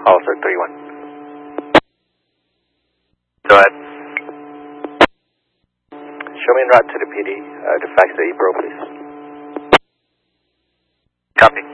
Officer 31. Go ahead. Show me en route to the PD, to fax the EPRO, please. Copy.